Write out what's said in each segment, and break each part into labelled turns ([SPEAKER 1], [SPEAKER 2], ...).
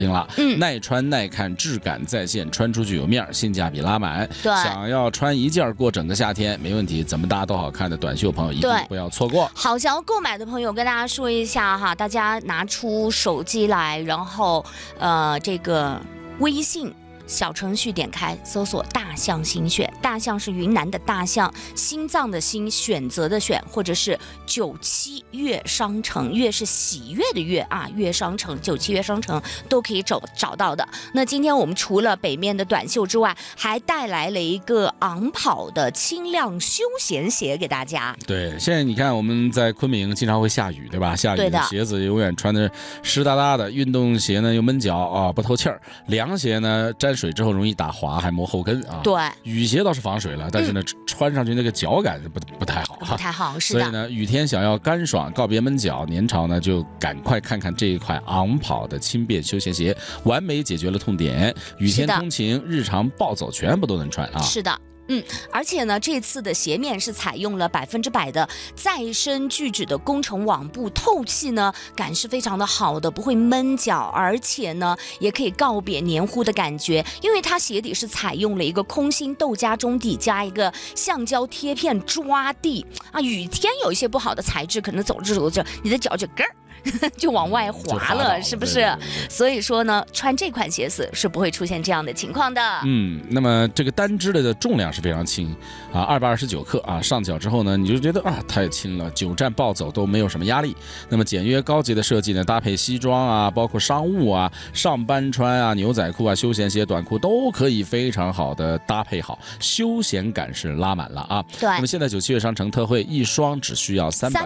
[SPEAKER 1] 了，耐穿耐看，质感在线，穿出去有面，性价比拉满。
[SPEAKER 2] 对，
[SPEAKER 1] 想要穿一件过整个夏天没问题，怎么搭都好看的短袖朋友一定不要错过。
[SPEAKER 2] 好，想要购买的朋友跟大家说一下哈，大家拿出手机来，然后这个微信小程序点开，搜索大象新选，大象是云南的大象，心脏的心，选择的选，或者是97悦商城，悦是喜悦的悦啊，悦商城97悦商城都可以找到的。那今天我们除了北面的短袖之外，还带来了一个昂跑的轻量休闲鞋给大家。
[SPEAKER 1] 对，现在你看我们在昆明经常会下雨，对吧？下雨的鞋子永远穿的湿哒哒的，运动鞋呢又闷脚啊，不透气儿；凉鞋呢沾水之后容易打滑，还磨后跟啊。
[SPEAKER 2] 对，
[SPEAKER 1] 雨鞋倒是防水了，但是呢，穿上去那个脚感不太好，
[SPEAKER 2] 不太好，是的。
[SPEAKER 1] 所以呢，雨天想要干爽，告别闷脚年潮呢，就赶快看看这一款昂跑的轻便休闲鞋，完美解决了痛点，雨天通勤、日常暴走全部都能穿啊。
[SPEAKER 2] 是的。而且呢，这次的鞋面是采用了100%的再生聚酯的工程网布，透气呢感是非常的好的，不会闷脚，而且呢也可以告别黏糊的感觉，因为它鞋底是采用了一个空心豆荚中底加一个橡胶贴片抓地啊，雨天有一些不好的材质，可能走着你的脚就咯就往外滑了，是不是？对。所以说呢，穿这款鞋子是不会出现这样的情况的。
[SPEAKER 1] 那么这个单只的重量是非常轻啊，229克啊，上脚之后呢，你就觉得啊太轻了，久站暴走都没有什么压力。那么简约高级的设计呢，搭配西装啊，包括商务啊、上班穿啊、牛仔裤啊、休闲鞋、短裤都可以非常好的搭配好，休闲感是拉满了啊。
[SPEAKER 2] 对。
[SPEAKER 1] 那么现在97悦商城特惠，一双只需要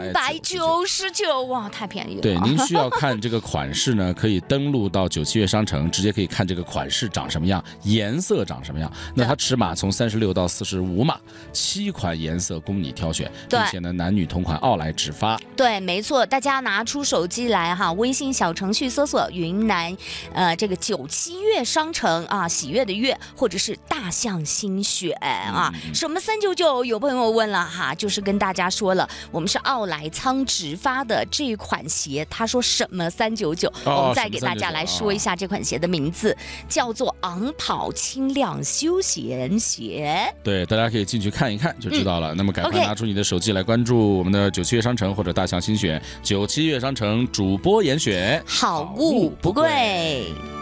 [SPEAKER 2] 399，哇，太便宜了。
[SPEAKER 1] 对，您需要看这个款式呢，可以登录到97悦商城，直接可以看这个款式长什么样，颜色长什么样。那它尺码从36到45码，7款颜色供你挑选，并且呢，男女同款奥莱直发。
[SPEAKER 2] 对，没错，大家拿出手机来哈，微信小程序搜索云南这个97悦商城啊，喜悦的悦，或者是大象新选啊，什么399？有朋友问了哈，就是跟大家说了，我们是奥莱仓直发的这款鞋。他说什么399？我们再给大家来说一下这款鞋的名字，叫做昂跑轻量休闲鞋。
[SPEAKER 1] 对，大家可以进去看一看就知道了。那么赶快拿出你的手机来关注我们的97悦商城或者大象新选97悦商城主播严选，
[SPEAKER 2] 好物不贵。